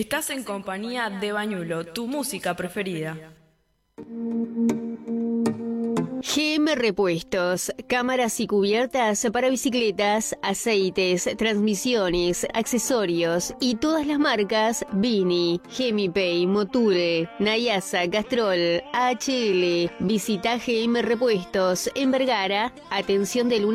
Estás en compañía de Bañulo, tu música preferida. GM Repuestos, cámaras y cubiertas para bicicletas, aceites, transmisiones, accesorios y todas las marcas Vini, Gemipay, Moture, Nayasa, Castrol, HL. Visita GM Repuestos en Vergara, atención de lunes